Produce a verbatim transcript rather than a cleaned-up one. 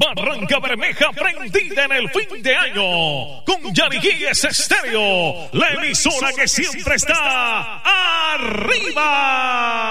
Barranca Bermeja prendida en el fin de año con Yariguíes Estéreo, la emisora que siempre está arriba.